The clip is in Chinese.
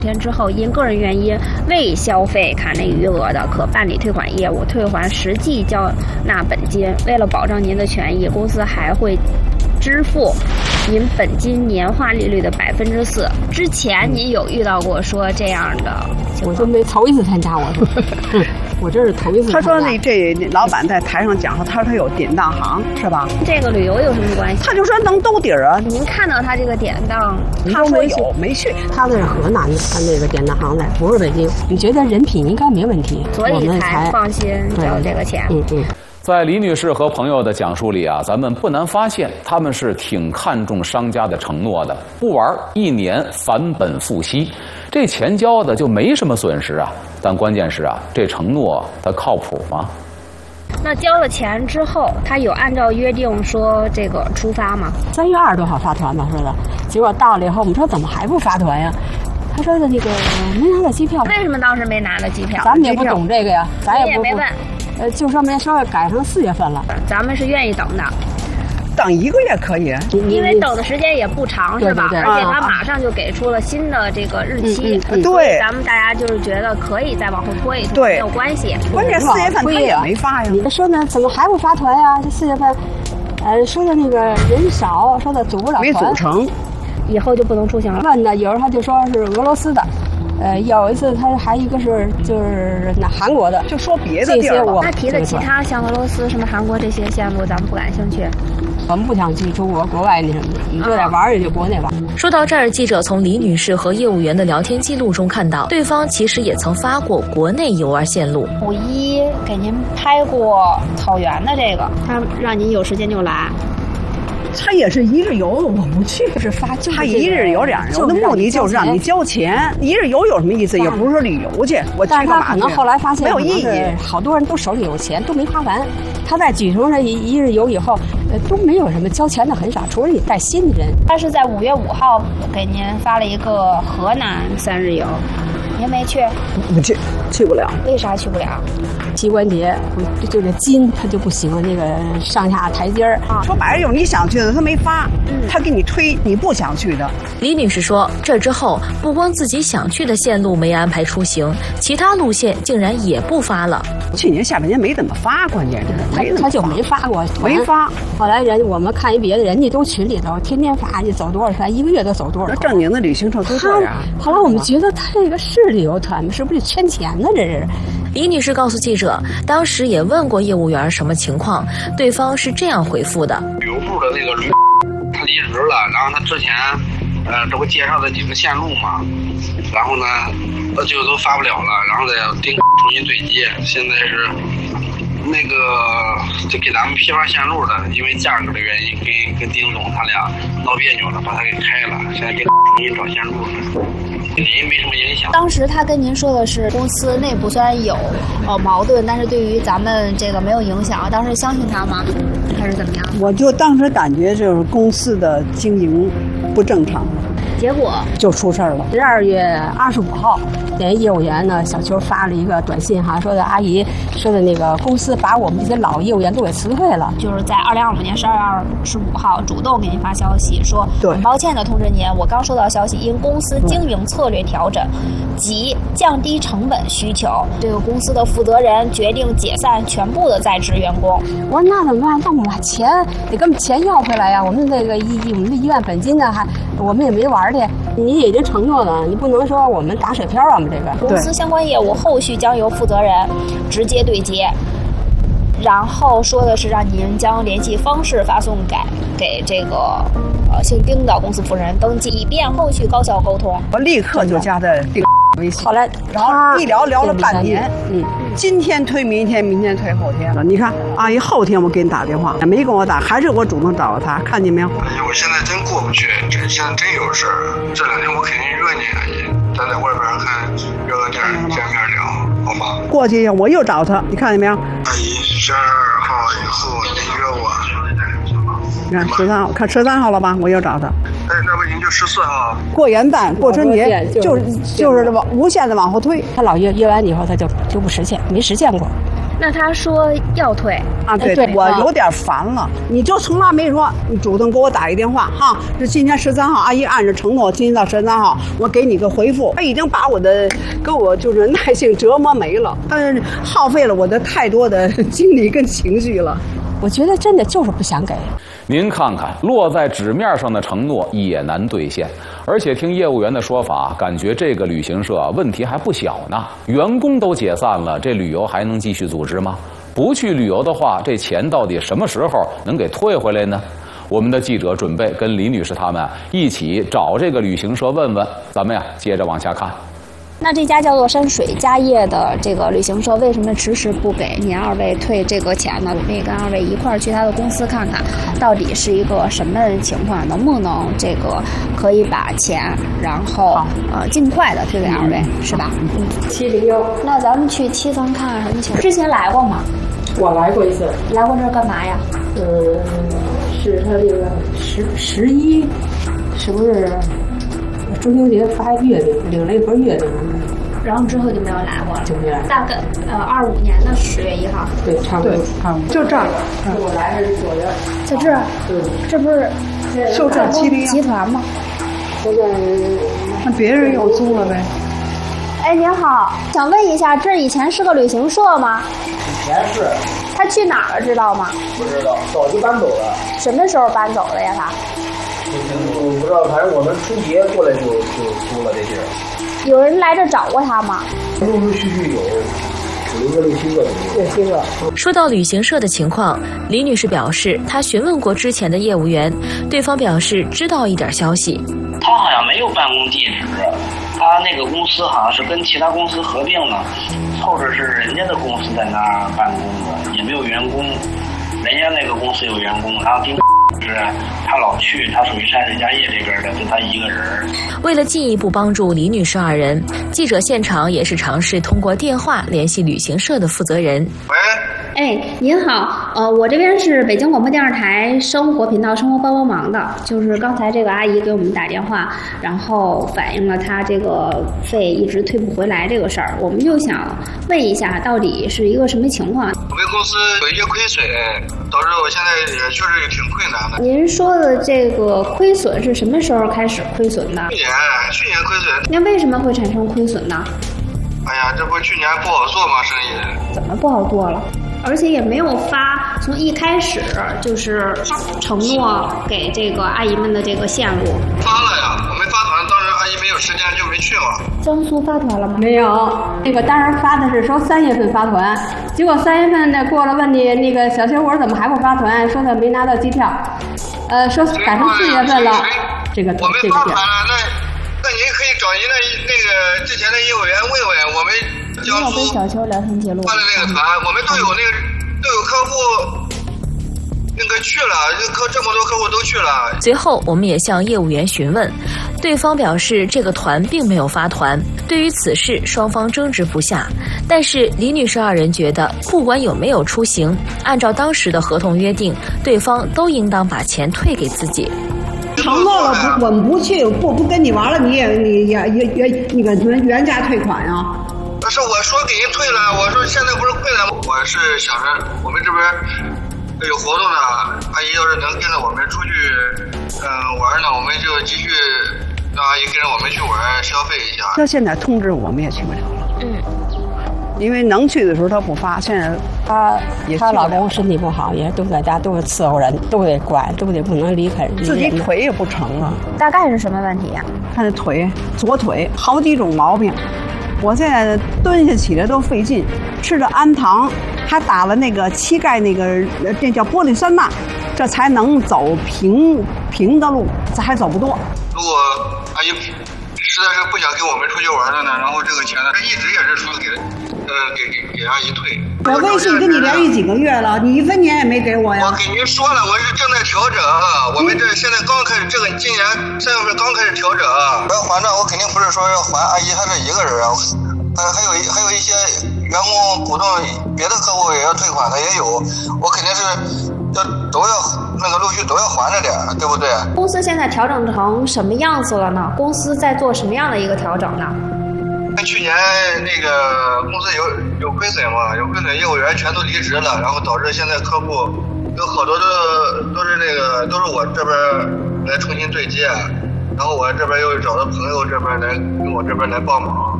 天之后，因个人原因未消费卡内余额的，可办理退款业务，退还实际交纳本金。为了保障您的权益，公司还会支付您本金年化利率的4%。之前您有遇到过说这样的情况？ 我就头一次参加，我这是头一次参加。 他说这老板在台上讲说，他说他有典当行是吧？ 这个旅游有什么关系？ 他就说能兜底儿啊。 您看到他这个典当， 他说有没去？ 他那是河南的，他那个典当行的，不是北京。你觉得人品应该没问题， 所以才放心交这个钱。 在李女士和朋友的讲述里啊，咱们不难发现，他们是挺看重商家的承诺的，不玩1年返本付息，这钱交的就没什么损失啊。但关键是啊，这承诺它靠谱吗？ 那交了钱之后，他有按照约定说这个出发吗 ？3月20多号发团吧，说的。结果到了以后，我们说怎么还不发团呀？他说的那个没拿到机票。 为什么当时没拿到机票？ 咱们也不懂这个呀，咱也没问。 就说没说改成4月份了。 咱们是愿意等的。 等1个月可以， 因为等的时间也不长，是吧？而且他马上就给出了新的这个日期， 对， 咱们大家就是觉得可以再往后拖一拖， 对， 没有关系。 关键4月份他也没发呀。 你说呢？怎么还不发团呀？这4月份，说的那个人少，说的组不了团， 没组成， 以后就不能出行了。 问的有时候他就说是俄罗斯的。有一次他还一个是就是那韩国的， 就说别的地儿了。 他提的其他像俄罗斯、什么韩国这些线路，咱们不感兴趣。 我们不想去出国外那什么的，你就得玩也就国内玩。 说到这儿，记者从李女士和业务员的聊天记录中看到，对方其实也曾发过国内游玩线路。 51给您拍过草原的这个，他让您有时间就来。 他也是1日游，我不去。 是发， 他1日游2日游的目的就是让你交钱。1日游有什么意思？也不是说旅游去，我去干嘛去？ 但是他可能后来发现没有意义。 好多人都手里有钱，都没花完。他在举行了1日游以后，都没有什么交钱的很少，除了你带新的人。 他是在5月5号给您发了一个河南3日游，您没去？ 不去，去不了。 为啥去不了？ 膝关节就这筋他就不行了，那个上下台阶儿。 说白了就是你想去的他没发，他给你推你不想去的。 李女士说，这之后不光自己想去的线路没安排出行，其他路线竟然也不发了。 去年下半年没怎么发，关键是他就没发过， 没发。 后来我们看一别的，人家都群里头天天发，你走多少团，1个月都走多少。 正经的旅行社都这样。 后来我们觉得他这个是旅游团吗？是不是圈钱呢？这是。 李女士告诉记者，当时也问过业务员什么情况，对方是这样回复的： 旅游部的那个他离职了，然后他之前这不介绍的几个线路嘛，然后呢就都发不了了，然后再重新对接。现在是那个就给咱们批发线路的，因为价格的原因跟丁总他俩闹别扭了，把他给开了，现在给重新找线路了。您没什么影响。 当时他跟您说的是公司内部虽然有矛盾，但是对于咱们这个没有影响。当时相信他吗？还是怎么样？ 我就当时感觉就是公司的经营不正常， 结果就出事儿了。12月25号，那业务员呢，小邱发了一个短信哈，说的阿姨说的那个公司把我们这些老业务员都给辞退了。 就是在2025年12月25号主动给您发消息说， 对， 很抱歉的通知您，我刚收到消息，因公司经营策略调整及降低成本需求，这个公司的负责人决定解散全部的在职员工。 我说那怎么办？那我们把钱得跟钱要回来呀！我们那个我们的1万本金呢，还我们也没玩去。你也已经承诺了，你不能说我们打水漂啊！我们这个公司相关业务后续将由负责人直接对接，然后说的是让您将联系方式发送给这个姓丁的公司负责人登记，以便后续高效沟通。 我立刻就加的丁微信， 后来然后一聊了半年，今天推明天，明天推后天了。你看，阿姨后天我给你打电话，没跟我打，还是我主动找他，看见没有？ 哎呀，我现在真过不去，现在真有事儿。这2天我肯定约你，阿姨，咱在外边看约个地儿见面聊，好吗？ 过去我又找他，你看见没有？ 阿姨，12号以后您约我。 你看13号，看13号了吧？我又找他。 哎，那不您就14号？ 过元旦、过春节，就是无限的往后推。 他老约完以后，他就不实现，没实现过。 那他说要退啊，对，我有点烦了。你就从来没说，你主动给我打一电话哈，是今天13号，阿姨按照承诺，今天到13号，我给你个回复。他已经把我就是耐性折磨没了，但是耗费了我的太多的精力跟情绪了。 我觉得真的就是不想给。 您看看，落在纸面上的承诺也难兑现，而且听业务员的说法，感觉这个旅行社问题还不小呢。员工都解散了，这旅游还能继续组织吗？不去旅游的话，这钱到底什么时候能给退回来呢？我们的记者准备跟李女士他们一起找这个旅行社问问。咱们接着往下看。 那这家叫做山水家业的这个旅行社为什么迟迟不给您二位退这个钱呢？我们也跟二位一块儿去他的公司看看，到底是一个什么情况，能不能这个可以把钱，然后尽快的退给二位，是吧？701。那咱们去7层看看什么情况？之前来过吗？ 我来过一次。 来过这儿干嘛呀？ 是他这个11，是不是？中秋节发月饼，领了一盒月饼， 然后之后就没有来过了， 就没来。 大概25年的10月1号， 对，差不多， 就这儿。 我来是9月， 在这儿，这不是就这701 集团吗？ 现在那别人又租了呗。 哎，您好，想问一下，这以前是个旅行社吗？ 以前是。 他去哪儿了，知道吗？ 不知道，早就搬走了。 什么时候搬走了呀？他？ 我不知道，反正我们春节过来就租了这地儿。 有人来这找过他吗？ 陆陆续续有5、6个、6、7个 ，6、7个。 说到旅行社的情况，李女士表示，她询问过之前的业务员，对方表示知道一点消息。 他好像没有办公地址，他那个公司好像是跟其他公司合并了，凑着是人家的公司在那儿办公的，也没有员工，人家那个公司有员工，然后是他老去，他属于山水家业这边的，就他一个人。 为了进一步帮助李女士二人，记者现场也是尝试通过电话联系旅行社的负责人。 喂。 哎，您好，我这边是北京广播电视台生活频道《生活帮帮忙》的，就是刚才这个阿姨给我们打电话，然后反映了她这个费一直退不回来这个事儿，我们就想问一下，到底是一个什么情况？ 我们公司有一些亏损，导致我现在也确实也挺困难的。 您说的这个亏损是什么时候开始亏损的？ 去年亏损。 那为什么会产生亏损呢？ 哎呀，这不去年不好做吗？生意怎么不好做了？而且也没有发，从一开始就是承诺给这个阿姨们的这个线路。 发了呀，我没发团，当时阿姨没有时间就没去嘛。 江苏发团了吗？ 没有，那个当时发的是说3月份发团，结果3月份呢过了问你那个小学我怎么还不发团？说他没拿到机票，说改成4月份了。这个我没发团了，那您可以找您的那个之前的业务员问问，我们江苏跟小邱聊天记录发的那个团，我们都有客户那个去了，这么多客户都去了。 随后我们也向业务员询问，对方表示这个团并没有发团。对于此事，双方争执不下。但是李女士二人觉得，不管有没有出行，按照当时的合同约定，对方都应当把钱退给自己。 承诺了我们不去，不跟你玩了，你那个原价退款呀？ 不是我说给人退了，我说现在不是困难吗？我是想着我们这边有活动呢，阿姨要是能跟着我们出去玩呢，我们就继续让阿姨跟着我们去玩消费一下。 到现在通知我们也去不了了。因为能去的时候他不发，现在她老公身体不好，也都在家，都是伺候人，都得管，都得不能离开人。 自己腿也不成了。 大概是什么问题呀？ 他的左腿好几种毛病，我现在蹲下起来都费劲，吃着氨糖，还打了那个膝盖那叫玻璃酸钠，这才能走平的路，这还走不多。 如果阿姨实在是不想跟我们出去玩了呢，然后这个钱呢，一直也是说给阿姨退。 我微信跟你联系几个月了，你1分钱也没给我呀。 我给您说了，我是正在调整，我们这现在刚开始，今年3月份刚开始调整。我要还账，我肯定不是说要还阿姨她这一个人啊，还有一些员工股东，别的客户也要退款的也有，我肯定是都要那个陆续都要还着点，对不对？ 公司现在调整成什么样子了呢？公司在做什么样的一个调整呢？ 去年那个公司有亏损嘛，有亏损，业务员全都离职了，然后导致现在客户有好多都是我这边来重新对接，然后我这边又找到朋友这边来跟我这边来帮忙，